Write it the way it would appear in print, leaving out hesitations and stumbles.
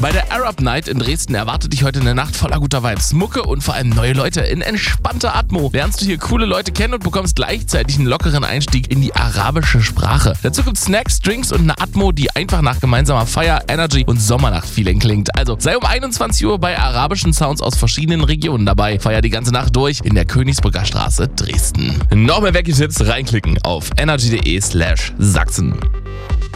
Bei der Arab Night in Dresden erwartet dich heute eine Nacht voller guter Vibes, Mucke und vor allem neue Leute in entspannter Atmo. Lernst du hier coole Leute kennen und bekommst gleichzeitig einen lockeren Einstieg in die arabische Sprache. Dazu gibt's Snacks, Drinks und eine Atmo, die einfach nach gemeinsamer Feier, Energy und Sommernacht-Feeling klingt. Also sei um 21 Uhr bei arabischen Sounds aus verschiedenen Regionen dabei. Feier die ganze Nacht durch in der Königsbrücker Straße, Dresden. Noch mehr Wecki-Tipps reinklicken auf energy.de/Sachsen.